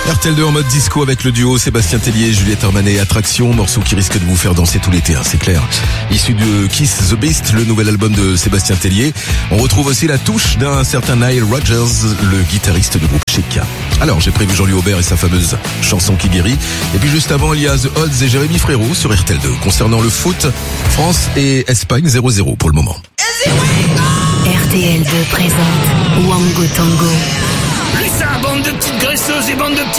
RTL2 en mode disco avec le duo Sébastien Tellier et Juliette Armanet. Attraction, morceau qui risque de vous faire danser tout l'été, c'est clair. Issu de Kiss the Beast, le nouvel album de Sébastien Tellier. On retrouve aussi la touche d'un certain Nile Rodgers, le guitariste du groupe Chic. Alors, j'ai prévu Jean-Louis Aubert et sa fameuse chanson qui guérit. Et puis juste avant, il y a The Odds et Jérémy Frérot sur RTL2. Concernant le foot, France et Espagne 0-0 pour le moment. RTL2 présente Wango Tango. Laissez un bande de petites graisseuses et bande de petits